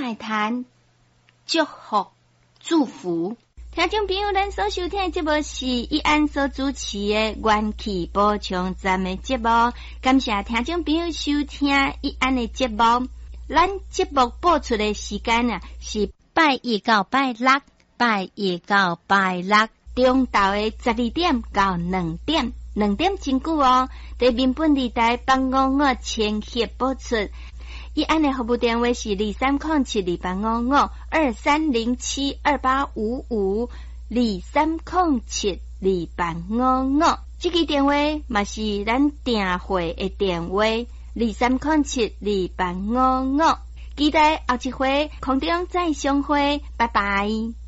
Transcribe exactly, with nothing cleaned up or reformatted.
来谈祝福、祝福。听众朋友，咱所收听的节目是义安所主持的元气补充站的节目，感谢听众朋友收听义安的节目。咱节目播出的时间啊，是拜一到拜六，拜一到拜六中昼的十二点到两点，两点真久哦。在民本地台帮我我千协播出。义安的服务电话是二三零七二八五五二三零七二八五五二三零七二八五五，这个电话嘛是咱订会的电话二三零七二八五五，期待后一回空中再相会，拜拜。